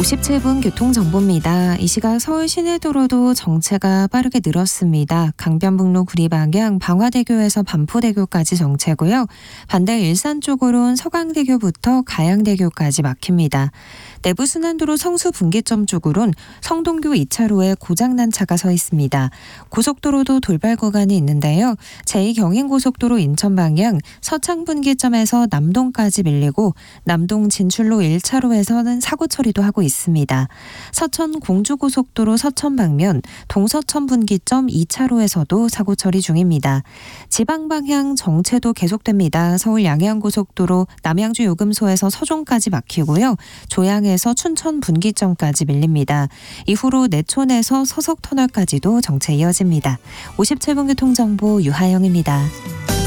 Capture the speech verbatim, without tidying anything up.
오십칠 분 교통정보입니다. 이 시각 서울 시내도로도 정체가 빠르게 늘었습니다. 강변북로 구리 방향 방화대교에서 반포대교까지 정체고요. 반대 일산 쪽으로는 서강대교부터 가양대교까지 막힙니다. 내부순환도로 성수분기점 쪽으론 성동교 이 차로에 고장난 차가 서 있습니다. 고속도로도 돌발 구간이 있는데요. 제이 경인고속도로 인천 방향 서창분기점에서 남동까지 밀리고 남동 진출로 일 차로에서는 사고 처리도 하고 있습니다. 서천 공주고속도로 서천 방면 동서천 분기점 이 차로에서도 사고 처리 중입니다. 지방 방향 정체도 계속됩니다. 서울 양양고속도로 남양주 요금소에서 서종까지 막히고요. 조양에서 춘천 분기점까지 밀립니다. 이후로 내촌에서 서석터널까지도 정체 이어집니다. 오십칠 분 교통정보 유하영입니다.